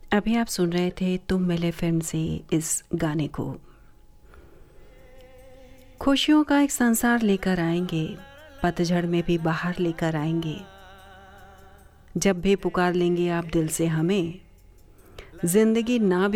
अभी आप सुन रहे थे तुम मिले फिल्म से इस गाने को। खुशियों का एक संसार लेकर आएंगे, पतझड़ में भी बाहर लेकर आएंगे। जब भी पुकार लेंगे आप दिल से हमें, जिंदगी ना